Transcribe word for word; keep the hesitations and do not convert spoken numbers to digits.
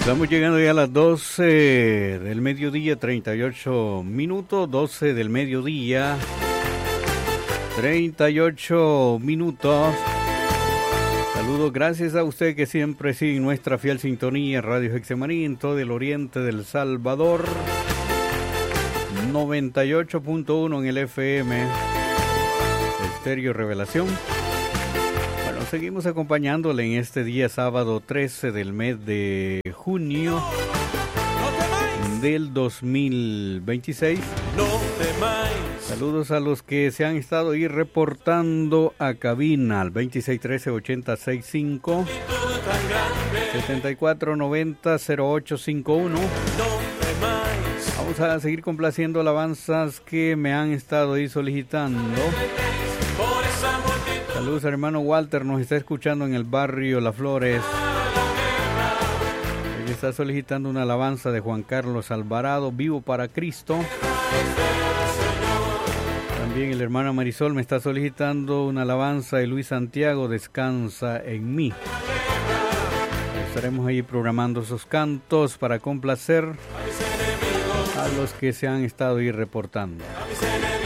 Estamos llegando ya a las doce del mediodía, treinta y ocho minutos, doce del mediodía, treinta y ocho minutos. Saludos, gracias a usted que siempre sigue nuestra fiel sintonía, Radio Getsemaní en todo el oriente del Salvador, noventa y ocho punto uno en el F M, Estéreo Revelación. Bueno, seguimos acompañándole en este día sábado trece del mes de junio del dos mil veintiséis. Saludos a los que se han estado ahí reportando a cabina al veintiséis trece ochenta sesenta y cinco, setenta y cuatro noventa cero ocho cincuenta y uno. Vamos a seguir complaciendo alabanzas que me han estado ahí solicitando. Saludos, hermano Walter, nos está escuchando en el barrio Las Flores. Él está solicitando una alabanza de Juan Carlos Alvarado, Vivo para Cristo. También el hermano Marisol me está solicitando una alabanza de Luis Santiago, Descansa en mí. Estaremos ahí programando esos cantos para complacer a los que se han estado ahí reportando.